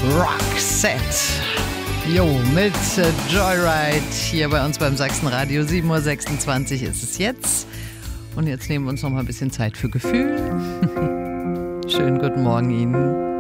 Roxette. Jo, mit Joyride hier bei uns beim Sachsenradio. 7.26 Uhr ist es jetzt. Und jetzt nehmen wir uns noch mal ein bisschen Zeit für Gefühl. Schönen guten Morgen Ihnen.